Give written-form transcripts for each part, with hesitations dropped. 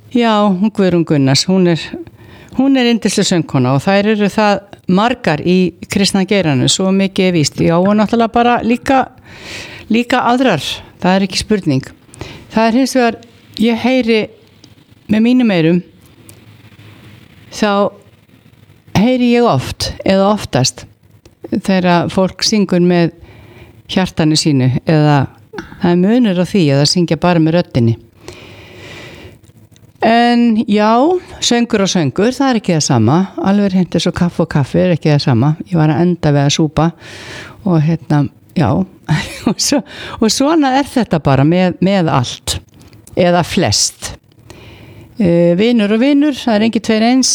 Já, Guðrún Gunnars, hún er yndisleg söngkona og þær eru það margar í kristna geiranum, svo mikið víst. Já, og náttúrulega bara líka aðrar, það er ekki spurning. Það er hins vegar, ég heyri með mínum eyrum, þá heyri ég oft, eða oftast, þegar fólk syngur með hjartanu sínu, eða það er munur á því að það syngja bara með röddinni. En já, söngur og söngur, það er ekki það sama. Alveg hreint eins og kaffi og kaffi er ekki það sama. Ég var að enda við að súpa og já, og svona er þetta bara með allt, eða flest. Vinur og vinur, það er engin tveir eins.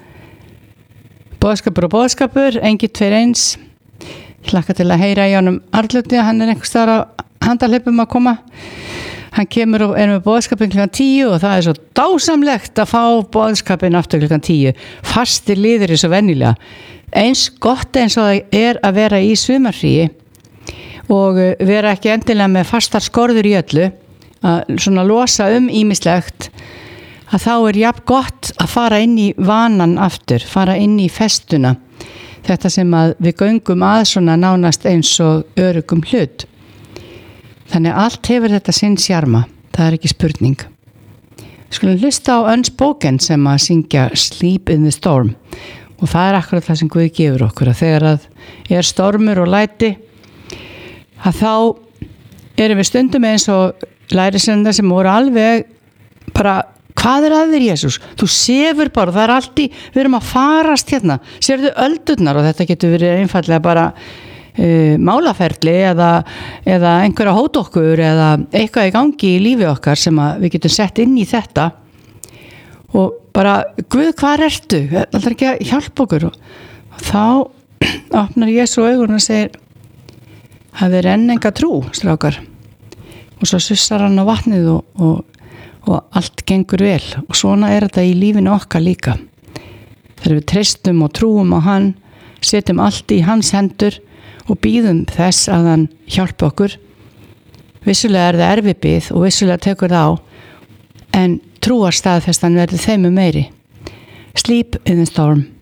Boðskapur og boðskapur, engin tveir eins. Ég hlakka til að heyra í honum Arnljóti, hann er einhvers staðar á handahlaupum að koma. Hann kemur og er með boðskapin klukkan 10 og það er svo dásamlegt að fá boðskapin aftur klukkan 10. Fastir liðir er svo venjulega. Eins gott eins og það er að vera í sumarfríi og vera ekki endilega með fastar skorður í öllu, að svona losa ýmislegt, að þá er jafn gott að fara inn í vanan aftur, fara inn í festuna. Þetta sem að við göngum að svona nánast eins og öruggum hlut. Þannig allt hefur þetta sinn sjarma, það er ekki spurning. Við skulum hlusta á Unspoken sem að syngja Sleep in the Storm og það er akkurat það sem Guð gefur okkur, að þegar að er stormur og læti, að þá erum við stundum eins og lærisveinarnir sem voru alveg bara, hvað er að þér, Jesús? Þú sefur bara, það er allt við erum að farast hérna, sérðu öldurnar, og þetta getur verið einfallega bara málaferli eða einhverja hót okkur eða eitthvað í gangi í lífi okkar sem að við getum sett inn í þetta og bara, Guð, hvar ertu? Það er ekki að hjálpa okkur og þá opnar Jesú augun og segir, hafið þér enn enga trú, strákar, og svo sussar hann á vatnið og allt gengur vel, og svona er þetta í lífinu okkar líka. Þegar við treystum og trúum á hann, setjum allt í hans hendur og bíðum þess að hann hjálpi okkur. Vissulega er það erfið bið og vissulega tekur það á, en trúarstaðfestan verður þeim meiri. Sleep in the Storm.